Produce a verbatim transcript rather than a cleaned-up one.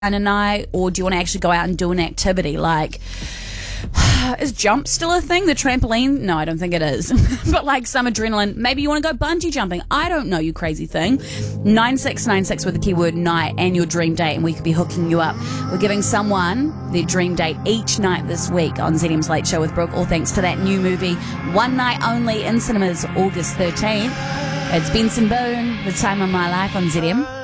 a night, or do you want to actually go out and do an activity? Like, is jump still a thing? The trampoline? No, I don't think it is. But like some adrenaline. Maybe you want to go bungee jumping. I don't know, you crazy thing. nine six nine six with the keyword night and your dream date, and we could be hooking you up. We're giving someone their dream date each night this week on Z D M's Late Show with Brooke, all thanks to that new movie, One Night Only, in cinemas August thirteenth. It's Benson Boone, The Time of My Life on Z D M.